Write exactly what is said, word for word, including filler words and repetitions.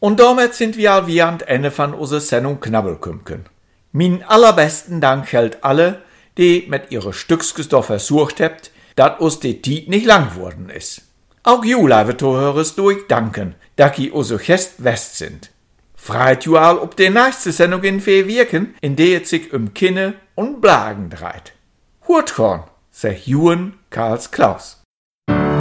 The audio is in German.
Und damit sind wir all wie an Ende von unserer Sendung Knabbelkümken. Min allerbesten Dank hält alle, die mit ihrer Stücksgestoff versucht habt, dass uns die Tiet nicht lang worden ist. Auch you, liebe Zuhörers, du ich danken, dass ihr also Gäst west sind. Freit you all ob die nächste Sendung in vier Wirken, in der es sich um Kinne und Blagen dreht. Hurtkorn, sagt Juan Karls Klaus.